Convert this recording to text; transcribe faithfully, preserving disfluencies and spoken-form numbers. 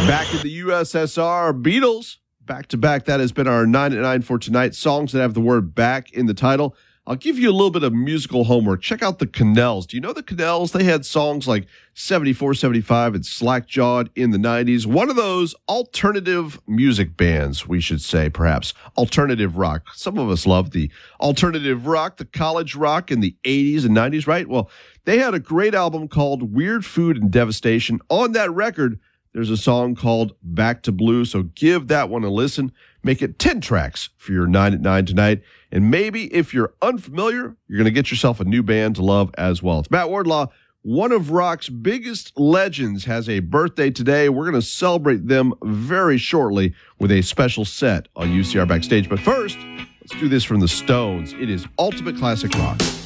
Back in the U S S R, Beatles, back to back. That has been our nine at nine for tonight. Songs that have the word back in the title. I'll give you a little bit of musical homework. Check out the Cannells. Do you know the Cannells? They had songs like seventy-four, seventy-five and Slackjawed in the nineties. One of those alternative music bands, we should say, perhaps. Alternative rock. Some of us love the alternative rock, the college rock in the eighties and nineties, right? Well, they had a great album called Weird Food and Devastation. On that record, there's a song called Back to Blue, so give that one a listen. Make it ten tracks for your nine at nine tonight. And maybe if you're unfamiliar, you're going to get yourself a new band to love as well. It's Matt Wardlaw. One of rock's biggest legends has a birthday today. We're going to celebrate them very shortly with a special set on U C R Backstage. But first, let's do this from the Stones. It is Ultimate Classic Rock.